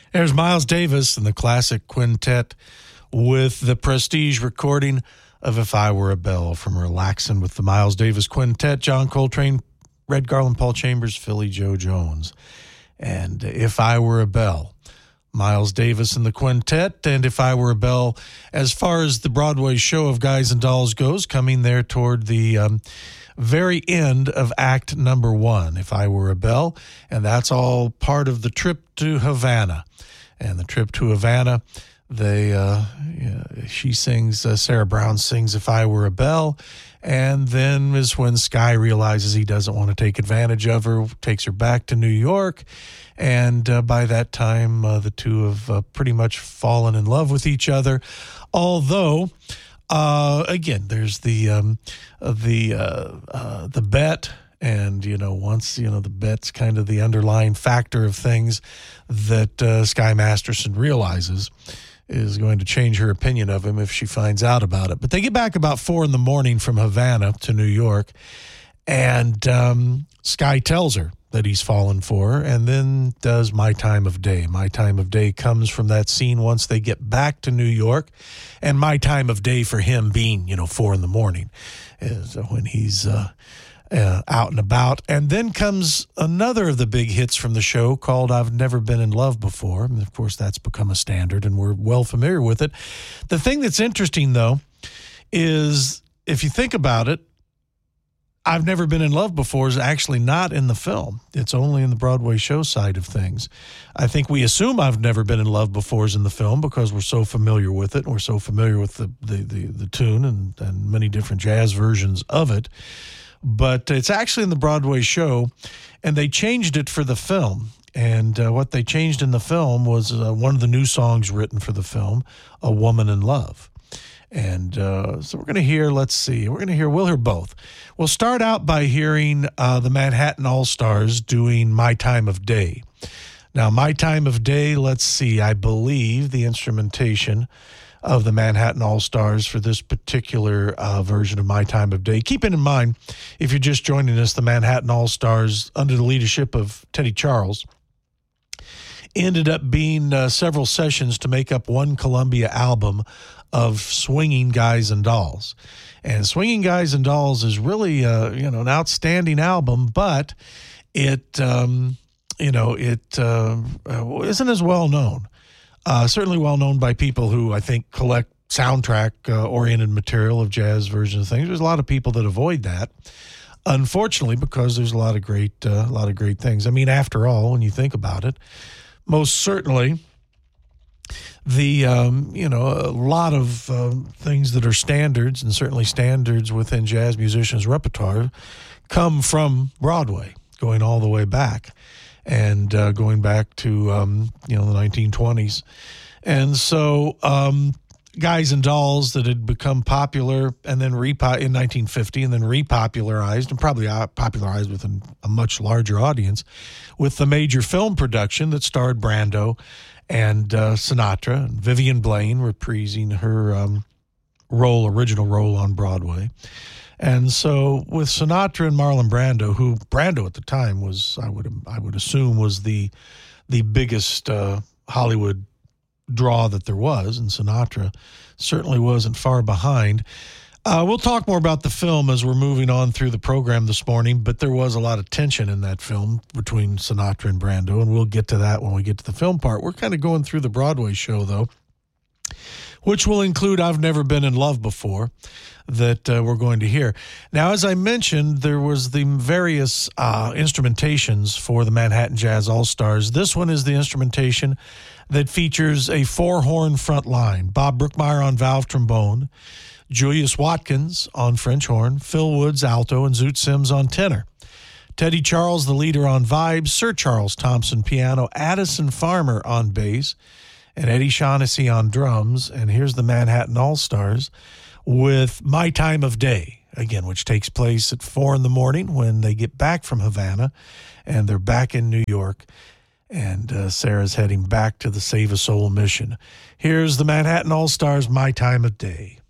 There's Miles Davis and the classic quintet with the prestige recording of If I Were a Bell from Relaxin' with the Miles Davis Quintet, John Coltrane, Red Garland, Paul Chambers, Philly Joe Jones. And If I Were a Bell, Miles Davis and the Quintet, and If I Were a Bell, as far as the Broadway show of Guys and Dolls goes, coming there toward the very end of act number 1, If I Were a Bell, and that's all part of the trip to Havana. And the trip to Havana, she sings, Sarah Brown sings If I Were a Bell, and then is when Sky realizes he doesn't want to take advantage of her, takes her back to New York, and by that time, the two have pretty much fallen in love with each other, although... again, there's the bet, and once the bet's kind of the underlying factor of things that Sky Masterson realizes is going to change her opinion of him if she finds out about it. But they get back about 4 a.m. from Havana to New York, and Sky tells her that he's fallen for her, and then does My Time of Day. My Time of Day comes from that scene once they get back to New York, and My Time of Day for him being, 4 a.m. is when he's out and about. And then comes another of the big hits from the show called I've Never Been in Love Before. And of course, that's become a standard, and we're well familiar with it. The thing that's interesting, though, is if you think about it, I've Never Been in Love Before is actually not in the film. It's only in the Broadway show side of things. I think we assume I've Never Been in Love Before is in the film because we're so familiar with it. And we're so familiar with the tune and many different jazz versions of it. But it's actually in the Broadway show, and they changed it for the film. And what they changed in the film was one of the new songs written for the film, A Woman in Love. And so we're going to hear, we'll hear both. We'll start out by hearing the Manhattan All-Stars doing My Time of Day. Now, My Time of Day, I believe the instrumentation of the Manhattan All-Stars for this particular version of My Time of Day. Keeping in mind, if you're just joining us, the Manhattan All-Stars, under the leadership of Teddy Charles, ended up being several sessions to make up one Columbia album of Swinging Guys and Dolls. And Swinging Guys and Dolls is really, an outstanding album, but it isn't as well known. Certainly well known by people who I think collect soundtrack-oriented material of jazz versions of things. There's a lot of people that avoid that, unfortunately, because there's a lot of great things. I mean, after all, when you think about it, most certainly a lot of things that are standards, and certainly standards within jazz musicians' repertoire, come from Broadway, going all the way back, and going back to the 1920s. And so Guys and Dolls that had become popular and then in 1950 and then repopularized, and probably popularized with a much larger audience, with the major film production that starred Brando and Sinatra, and Vivian Blaine reprising her original role on Broadway. And so with Sinatra and Marlon Brando, who Brando at the time was, I would assume, was the biggest Hollywood draw that there was, and Sinatra certainly wasn't far behind. We'll talk more about the film as we're moving on through the program this morning, but there was a lot of tension in that film between Sinatra and Brando, and we'll get to that when we get to the film part. We're kind of going through the Broadway show, though, which will include I've Never Been in Love Before, that we're going to hear. Now, as I mentioned, there was the various instrumentations for the Manhattan Jazz All-Stars. This one is the instrumentation that features a 4-horn front line. Bob Brookmeyer on valve trombone, Julius Watkins on French horn, Phil Woods alto, and Zoot Sims on tenor. Teddy Charles, the leader, on vibes, Sir Charles Thompson piano, Addison Farmer on bass, and Eddie Shaughnessy on drums. And here's the Manhattan All-Stars with My Time of Day, again, which takes place at 4 a.m. when they get back from Havana, and they're back in New York, and Sarah's heading back to the Save a Soul mission. Here's the Manhattan All-Stars, My Time of Day.